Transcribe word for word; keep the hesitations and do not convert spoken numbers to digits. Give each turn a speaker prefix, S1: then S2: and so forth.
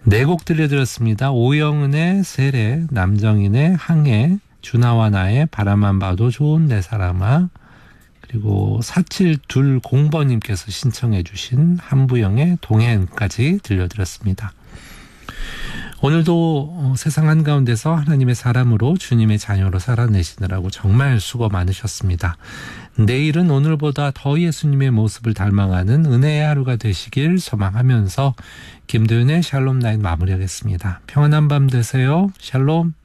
S1: 네 곡 들려드렸습니다. 오영은의 세례, 남정인의 항해, 준하와 나의 바라만 봐도 좋은 내 사람아, 그리고 사칠이공 번님께서 신청해 주신 한부영의 동행까지 들려드렸습니다. 오늘도 세상 한가운데서 하나님의 사람으로 주님의 자녀로 살아내시느라고 정말 수고 많으셨습니다. 내일은 오늘보다 더 예수님의 모습을 닮아가는 은혜의 하루가 되시길 소망하면서 김도윤의 샬롬 나잇 마무리하겠습니다. 평안한 밤 되세요. 샬롬.